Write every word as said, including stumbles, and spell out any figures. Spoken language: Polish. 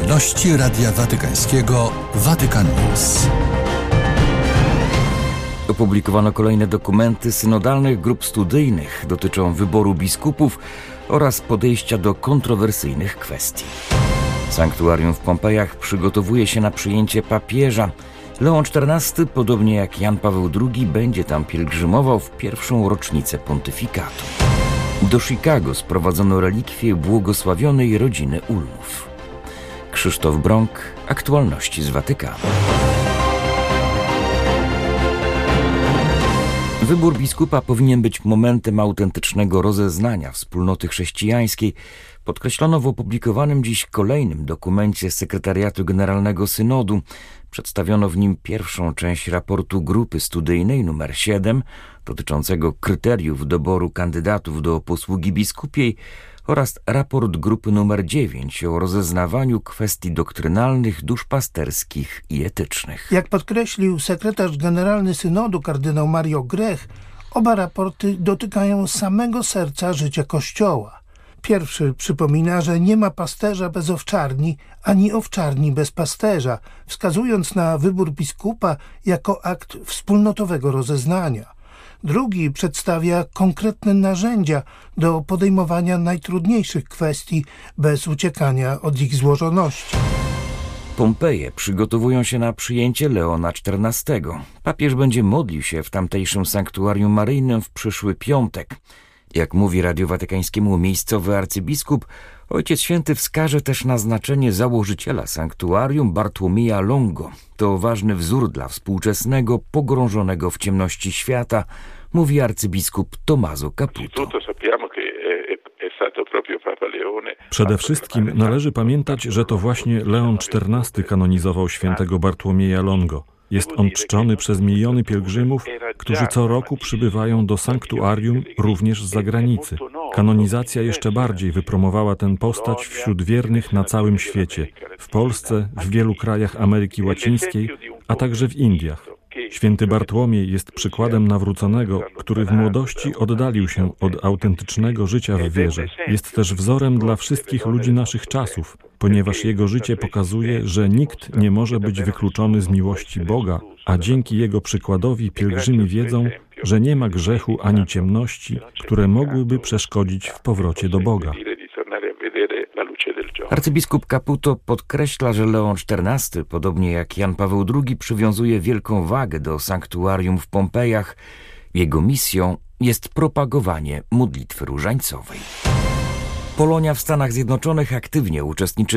Aktualności Radia Watykańskiego Vatican News. Opublikowano kolejne dokumenty synodalnych grup studyjnych. Dotyczą wyboru biskupów oraz podejścia do kontrowersyjnych kwestii. Sanktuarium w Pompejach przygotowuje się na przyjęcie papieża. Leon czternasty, podobnie jak Jan Paweł drugi, będzie tam pielgrzymował w pierwszą rocznicę pontyfikatu. Do Chicago sprowadzono relikwie błogosławionej rodziny Ulmów. Krzysztof Brąk, aktualności z Watykanu. Wybór biskupa powinien być momentem autentycznego rozeznania wspólnoty chrześcijańskiej, podkreślono w opublikowanym dziś kolejnym dokumencie Sekretariatu Generalnego Synodu. Przedstawiono w nim pierwszą część raportu grupy studyjnej numer siedem dotyczącego kryteriów doboru kandydatów do posługi biskupiej oraz raport grupy numer dziewięć o rozeznawaniu kwestii doktrynalnych, duszpasterskich i etycznych. Jak podkreślił sekretarz generalny Synodu kardynał Mario Grech, oba raporty dotykają samego serca życia Kościoła. Pierwszy przypomina, że nie ma pasterza bez owczarni, ani owczarni bez pasterza, wskazując na wybór biskupa jako akt wspólnotowego rozeznania. Drugi przedstawia konkretne narzędzia do podejmowania najtrudniejszych kwestii bez uciekania od ich złożoności. Pompeje przygotowują się na przyjęcie Leona czternastego. Papież będzie modlił się w tamtejszym sanktuarium maryjnym w przyszły piątek. Jak mówi Radiu Watykańskiemu miejscowy arcybiskup, Ojciec Święty wskaże też na znaczenie założyciela sanktuarium Bartłomieja Longo. To ważny wzór dla współczesnego, pogrążonego w ciemności świata, mówi arcybiskup Tommaso Caputo. Przede wszystkim należy pamiętać, że to właśnie Leon czternasty kanonizował świętego Bartłomieja Longo. Jest on czczony przez miliony pielgrzymów, którzy co roku przybywają do sanktuarium również z zagranicy. Kanonizacja jeszcze bardziej wypromowała tę postać wśród wiernych na całym świecie, w Polsce, w wielu krajach Ameryki Łacińskiej, a także w Indiach. Święty Bartłomiej jest przykładem nawróconego, który w młodości oddalił się od autentycznego życia w wierze. Jest też wzorem dla wszystkich ludzi naszych czasów, ponieważ jego życie pokazuje, że nikt nie może być wykluczony z miłości Boga, a dzięki jego przykładowi pielgrzymi wiedzą, że nie ma grzechu ani ciemności, które mogłyby przeszkodzić w powrocie do Boga. Arcybiskup Caputo podkreśla, że Leon czternasty, podobnie jak Jan Paweł drugi, przywiązuje wielką wagę do sanktuarium w Pompejach. Jego misją jest propagowanie modlitwy różańcowej. Polonia w Stanach Zjednoczonych aktywnie uczestniczy